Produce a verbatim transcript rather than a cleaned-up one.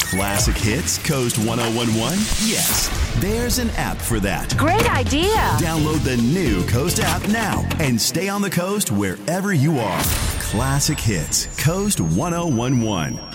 Classic Hits Coast one oh one one? Yes, there's an app for that. Great idea. Download the new Coast app now and stay on the coast wherever you are. Classic Hits Coast one oh one one.